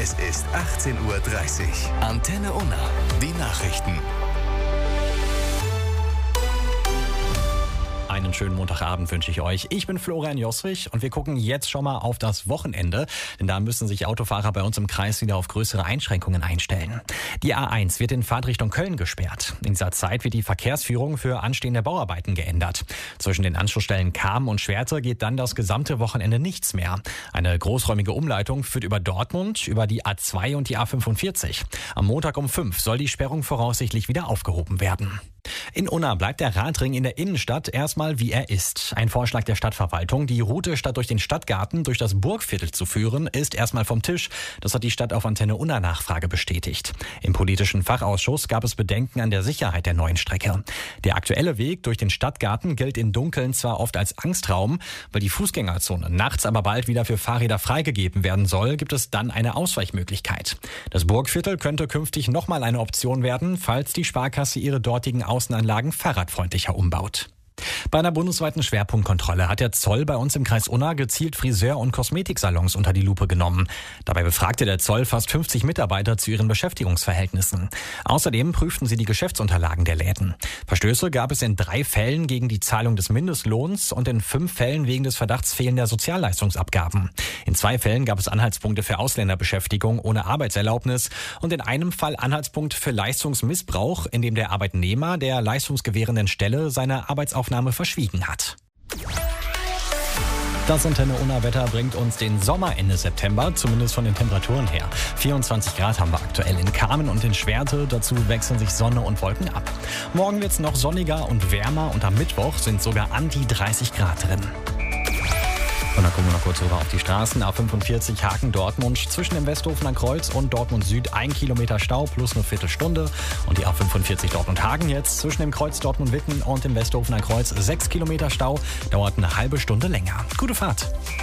Es ist 18:30 Uhr. Antenne Unna. Die Nachrichten. Einen schönen Montagabend wünsche ich euch. Ich bin Florian Joswig und wir gucken jetzt schon mal auf das Wochenende, denn da müssen sich Autofahrer bei uns im Kreis wieder auf größere Einschränkungen einstellen. Die A1 wird in Fahrtrichtung Köln gesperrt. In dieser Zeit wird die Verkehrsführung für anstehende Bauarbeiten geändert. Zwischen den Anschlussstellen Kamen und Schwerte geht dann das gesamte Wochenende nichts mehr. Eine großräumige Umleitung führt über Dortmund, über die A2 und die A45. Am Montag um 5 soll die Sperrung voraussichtlich wieder aufgehoben werden. In Unna bleibt der Radring in der Innenstadt erstmal wie er ist. Ein Vorschlag der Stadtverwaltung, die Route statt durch den Stadtgarten durch das Burgviertel zu führen, ist erstmal vom Tisch. Das hat die Stadt auf Antenne Unna Nachfrage bestätigt. Im politischen Fachausschuss gab es Bedenken an der Sicherheit der neuen Strecke. Der aktuelle Weg durch den Stadtgarten gilt im Dunkeln zwar oft als Angstraum, weil die Fußgängerzone nachts aber bald wieder für Fahrräder freigegeben werden soll, gibt es dann eine Ausweichmöglichkeit. Das Burgviertel könnte künftig nochmal eine Option werden, falls die Sparkasse ihre dortigen Außenanlagen fahrradfreundlicher umbaut. Bei einer bundesweiten Schwerpunktkontrolle hat der Zoll bei uns im Kreis Unna gezielt Friseur- und Kosmetiksalons unter die Lupe genommen. Dabei befragte der Zoll fast 50 Mitarbeiter zu ihren Beschäftigungsverhältnissen. Außerdem prüften sie die Geschäftsunterlagen der Läden. Verstöße gab es in 3 Fällen gegen die Zahlung des Mindestlohns und in 5 Fällen wegen des Verdachts fehlender Sozialleistungsabgaben. In 2 Fällen gab es Anhaltspunkte für Ausländerbeschäftigung ohne Arbeitserlaubnis und in einem Fall Anhaltspunkt für Leistungsmissbrauch, in dem der Arbeitnehmer der leistungsgewährenden Stelle seine Arbeitsaufnahme verschwiegen hat. Das Antenne Unna Wetter bringt uns den Sommer Ende September, zumindest von den Temperaturen her. 24 Grad haben wir aktuell in Kamen und in Schwerte, dazu wechseln sich Sonne und Wolken ab. Morgen wird es noch sonniger und wärmer und am Mittwoch sind sogar an die 30 Grad drin. Und dann gucken wir noch kurz rüber auf die Straßen. A45 Haken-Dortmund zwischen dem Westhofener Kreuz und Dortmund Süd 1 Kilometer Stau plus eine Viertelstunde. Und die A45 Dortmund-Hagen jetzt zwischen dem Kreuz Dortmund-Witten und dem Westhofener Kreuz 6 Kilometer Stau. Dauert eine halbe Stunde länger. Gute Fahrt.